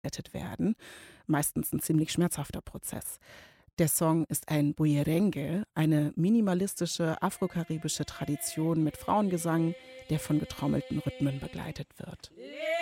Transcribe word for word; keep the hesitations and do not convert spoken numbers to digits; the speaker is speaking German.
werden. Meistens ein ziemlich schmerzhafter Prozess. Der Song ist ein Bullerengue, eine minimalistische afrokaribische Tradition mit Frauengesang, der von getrommelten Rhythmen begleitet wird.